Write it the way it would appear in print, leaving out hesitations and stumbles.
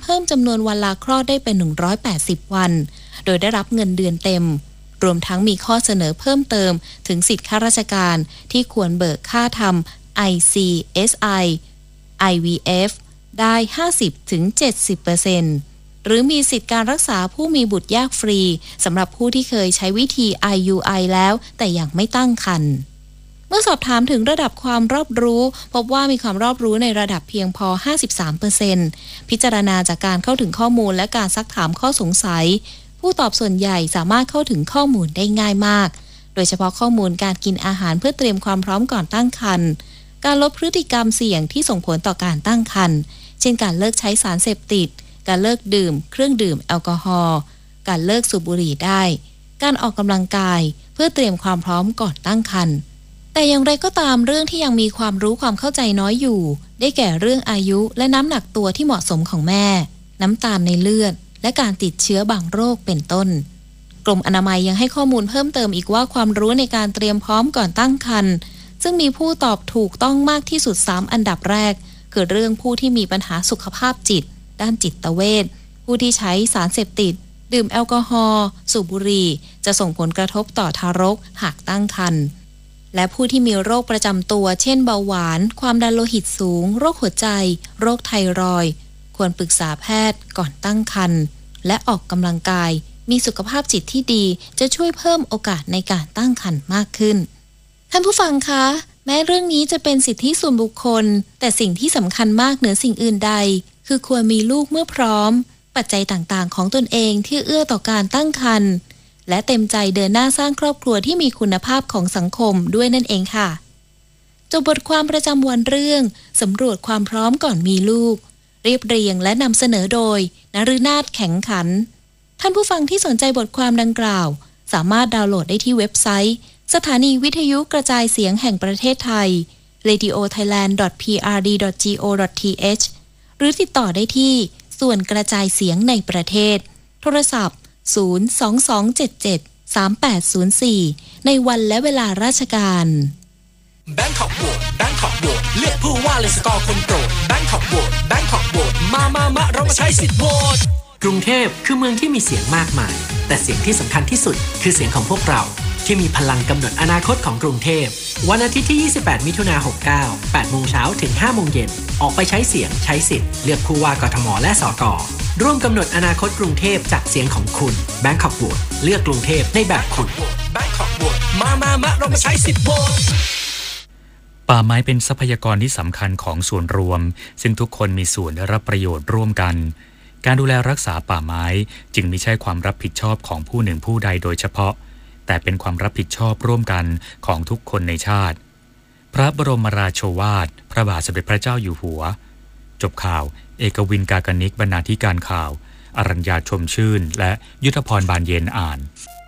พิ่มจำนวนวันลาคลอดได้เป็น180วันโดยได้รับเงินเดือนเต็มรวมทั้งมีข้อเสนอเพิ่มเติมถึงสิทธิข้าราชการที่ควรเบิกค่าทำ ICSI IVF ได้ 50-70%หรือมีสิทธิการรักษาผู้มีบุตรยากฟรีสำหรับผู้ที่เคยใช้วิธี IUI แล้วแต่ยังไม่ตั้งครรภ์เมื่อสอบถามถึงระดับความรอบรู้พบว่ามีความรอบรู้ในระดับเพียงพอ 53% พิจารณาจากการเข้าถึงข้อมูลและการซักถามข้อสงสัยผู้ตอบส่วนใหญ่สามารถเข้าถึงข้อมูลได้ง่ายมากโดยเฉพาะข้อมูลการกินอาหารเพื่อเตรียมความพร้อมก่อนตั้งครรภ์การลดพฤติกรรมเสี่ยงที่ส่งผลต่อการตั้งครรภ์เช่นการเลิกใช้สารเสพติดการเลิกดื่มเครื่องดื่มแอลกอฮอล์การเลิกสูบบุหรี่ได้การออกกำลังกายเพื่อเตรียมความพร้อมก่อนตั้งครรภ์แต่อย่างไรก็ตามเรื่องที่ยังมีความรู้ความเข้าใจน้อยอยู่ได้แก่เรื่องอายุและน้ำหนักตัวที่เหมาะสมของแม่น้ำตาลในเลือดและการติดเชื้อบางโรคเป็นต้นกรมอนามัยยังให้ข้อมูลเพิ่มเติมอีกว่าความรู้ในการเตรียมพร้อมก่อนตั้งครรภ์ซึ่งมีผู้ตอบถูกต้องมากที่สุด3อันดับแรกคือเรื่องผู้ที่มีปัญหาสุขภาพจิตด้านจิตเวชผู้ที่ใช้สารเสพติดดื่มแอลกอฮอล์สูบบุหรี่จะส่งผลกระทบต่อทารกหากตั้งครรภ์และผู้ที่มีโรคประจำตัวเช่นเบาหวานความดันโลหิตสูงโรคหัวใจโรคไทรอยด์ควรปรึกษาแพทย์ก่อนตั้งครรภ์และออกกำลังกายมีสุขภาพจิตที่ดีจะช่วยเพิ่มโอกาสในการตั้งครรภ์มากขึ้นท่านผู้ฟังคะแม้เรื่องนี้จะเป็นสิทธิส่วนบุคคลแต่สิ่งที่สำคัญมากเหนือสิ่งอื่นใดคือควรมีลูกเมื่อพร้อมปัจจัยต่างๆของตนเองที่เอื้อต่อการตั้งครรภ์และเต็มใจเดินหน้าสร้างครอบครัวที่มีคุณภาพของสังคมด้วยนั่นเองค่ะจบบทความประจำวันเรื่องสำรวจความพร้อมก่อนมีลูกเรียบเรียงและนำเสนอโดยนฤนาถแข็งขันท่านผู้ฟังที่สนใจบทความดังกล่าวสามารถดาวน์โหลดได้ที่เว็บไซต์สถานีวิทยุกระจายเสียงแห่งประเทศไทย radiothailand.prd.go.th หรือติดต่อได้ที่ส่วนกระจายเสียงในประเทศโทรศัพท์022773804ในวันและเวลาราชการ Bangkok Vote Bangkok Vote เลือกผู้ว่าเลยสกอร์คนโปรด Bangkok Vote Bangkok Vote มาเรามาใช้สิทธิ์โหวตกรุงเทพคือเมืองที่มีเสียงมากมายแต่เสียงที่สำคัญที่สุดคือเสียงของพวกเราที่มีพลังกำหนดอนาคตของกรุงเทพวันอาทิตย์ที่28มิถุนายน69 8 โมงเช้าถึง 5 โมงเย็นออกไปใช้เสียงใช้สิทธิ์เลือกผู้ว่ากทมและสกร่วมกำหนดอนาคตกรุงเทพจากเสียงของคุณ Bangkok Vote เลือกกรุงเทพในแบบคุณ Bangkok Vote มาเรามาใช้สิทธิ์โหวตป่าไม้เป็นทรัพยากรที่สำคัญของส่วนรวมซึ่งทุกคนมีส่วนได้รับประโยชน์ร่วมกันการดูแลรักษาป่าไม้จึงไม่ใช่ความรับผิดชอบของผู้หนึ่งผู้ใดโดยเฉพาะแต่เป็นความรับผิดชอบร่วมกันของทุกคนในชาติพระบรมราโชวาทพระบาทสมเด็จพระเจ้าอยู่หัวจบข่าวเอกวินกากนิกบรรณาธิการข่าวอรัญญาชมชื่นและยุทธพรบานเย็นอ่าน